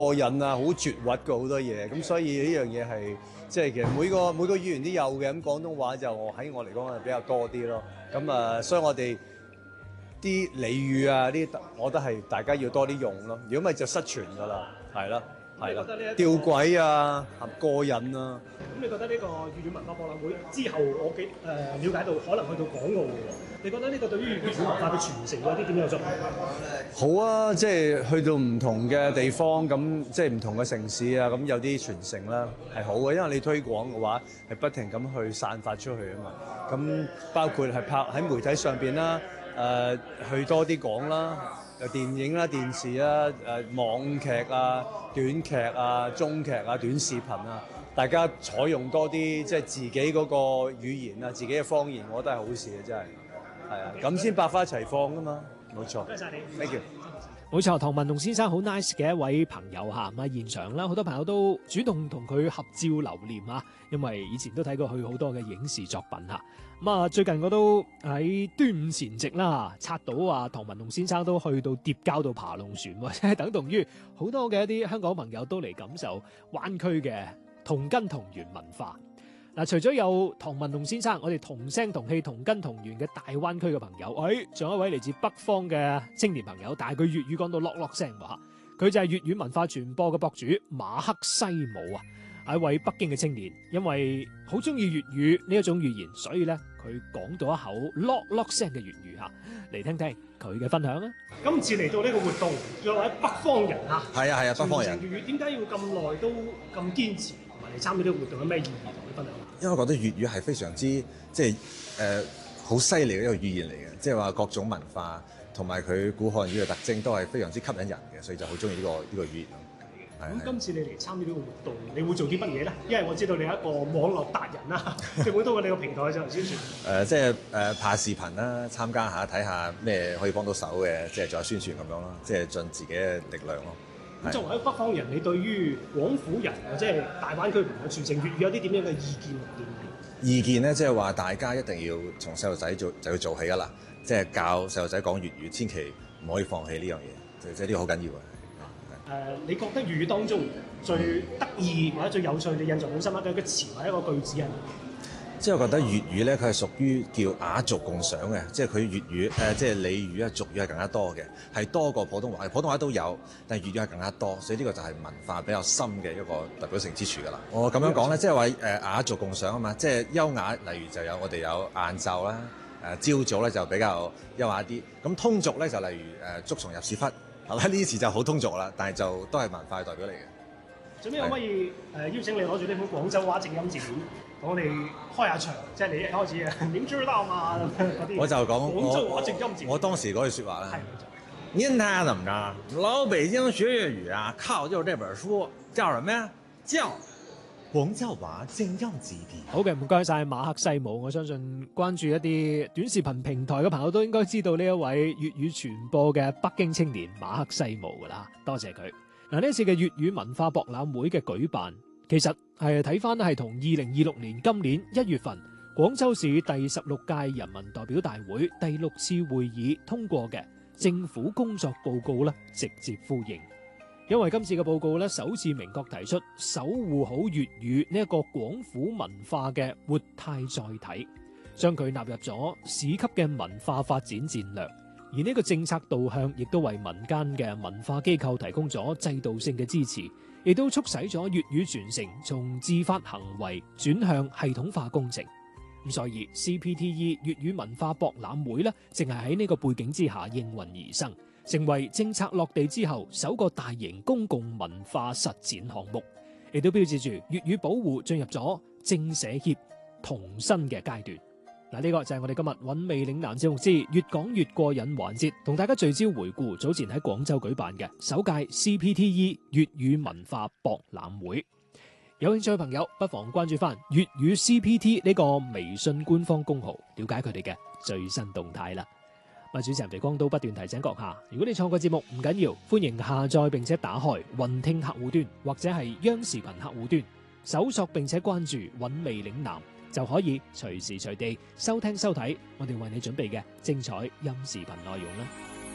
過癮啊，好絕核嘅好多嘢，咁所以呢樣嘢係即係其實每個語言都有嘅，咁廣東話就喺我嚟講係比較多啲咯。咁所以我哋啲俚語啊，我覺得係大家要多啲用咯。如果唔係就失傳㗎啦，係啦，係啦，吊詭啊，過癮啊。 咁你覺得呢個粵語文化博覽會之後，我了解到可能去到港澳嘅喎？你覺得呢個對於粵語文化嘅傳承有啲點樣有作用？ 好啊，即係去到唔同嘅地方，咁即係唔同嘅城市啊，咁有啲傳承啦，係好嘅，因為你推廣嘅話係不停咁去散發出去啊嘛。咁包括係拍喺媒體上邊啦，去多啲講啦，電影啦、電視啦、網劇啊、短劇啊、中劇啊、短視頻啊，大家採用多啲即係自己嗰個語言啊、自己嘅方言，我覺得係好事嘅，真係係啊，咁先百花齊放噶嘛，冇錯。 多謝晒你 ，thank you。 冇錯，唐文龍先生好 nice 嘅一位朋友嚇，咁啊現場啦，好多朋友都主動同佢合照留念啊，因為以前都睇過佢好多嘅影視作品嚇。咁啊最近我都喺端午前夕啦，刷到話唐文龍先生都去到疊交度爬龍船喎，即係等同於好多嘅一啲香港朋友都嚟感受灣區嘅同根同源文化。嗱，除咗有唐文龍先生，我哋同聲同氣、同根同源嘅大灣區嘅朋友，仲有一位嚟自北方嘅青年朋友，但係佢粵語講到落落聲喎嚇，佢就係粵語文化傳播嘅博主馬克西姆啊，係一位北京嘅青年，因為好中意粵語呢一種語言，所以咧佢講到一口落落聲嘅粵語嚇，嚟聽聽佢嘅分享啊！ 今次嚟到呢個活動，作為北方人嚇， 係啊，北方人。 傳承粵語點解要咁耐都咁堅持？嚟參與呢個活動有咩意義同你分享？ 因為我覺得粵語係非常之即係好犀利嘅一個語言嚟嘅，即係話各種文化同埋佢古漢語嘅特徵都係非常之吸引人嘅，所以就好中意呢個語言。 咁今次你嚟參與呢個活動，你會做啲乜嘢咧？因為我知道你係一個網絡達人啦，會唔會通過你個平台進行宣傳？ 即係拍視頻啦，參加下睇下咩可以幫到手嘅，即係做下宣傳咁樣咯，即係盡自己嘅力量咯。 咁作為一個北方人，你對於廣府人或者係大灣區唔同嘅傳承粵語有啲點樣嘅意見同建議？ 意見咧，即係話大家一定要從細路仔就要做起㗎啦，即係教細路仔講粵語，千祈唔可以放棄呢樣嘢，即係呢個好緊要啊！ 你覺得粵語當中最得意或者最有趣、你印象好深刻嘅一個詞或者一個句子係？ 即係我覺得粵語咧，佢係屬於叫雅俗共賞嘅，即係佢粵語即係俚語啊、俗語係更加多嘅，係多過普通話。普通話都有，但係粵語係更加多，所以呢個就係文化比較深嘅一個代表性之處㗎啦。我咁樣講咧，即係話雅俗共賞啊嘛，即係優雅，例如就有我哋有晏晝啦，朝早咧就比較優雅啲。咁通俗咧就例如捉蟲入屎忽，係咪呢啲詞就好通俗啦，但係就都係文化代表嚟嘅。 最尾可唔可以邀請你攞住呢本廣州話正音字典，同我哋開下場，即係你一開始啊，點知道嘛嗰啲。 我就講廣州話正音字典。 我當時嗰句説話啦。 您睇怎麼着？老北京學粵語啊，靠就是這本書，叫什麼呀？叫廣州話正音字典。 好嘅，唔該晒馬克西姆。我相信關注一啲短視頻平台嘅朋友都應該知道呢一位粵語傳播嘅北京青年馬克西姆㗎啦，多謝佢。嗱，呢次嘅粵語文化博覽會嘅舉辦，其實係睇翻係同2026年今年1月份廣州市第16屆人民代表大會第6次會議通過嘅政府工作報告咧直接呼應。因為今次嘅報告咧首次明確提出守護好粵語呢一個廣府文化嘅活態載體，將佢納入咗市級嘅文化發展戰略。而呢個政策導向亦都為民間嘅文化機構提供咗制度性嘅支持，亦都促使咗粵語傳承從自發行為轉向系統化工程。咁所以 CPTE 粵語文化博覽會呢，正係喺呢個背景之下應運而生，成為政策落地之後首個大型公共文化實踐項目，亦都標誌住粵語保護進入咗政社協同新嘅階段。嗱，呢個就係我哋今日韻味嶺南節目之越講越過癮環節，同大家聚焦回顧早前喺廣州舉辦嘅首屆 CPTE 粵語文化博覽會。有興趣嘅朋友不妨關注翻粵語 CPT 呢個微信官方公號，了解佢哋嘅最新動態啦。主持人肥光都不斷提醒閣下，如果你錯過節目唔緊要，歡迎下載並且打開雲聽客戶端或者係央視頻客戶端，搜索並且關注韻味嶺南，就可以隨時隨地收聽收睇我哋為你準備嘅精彩音視頻內容啦。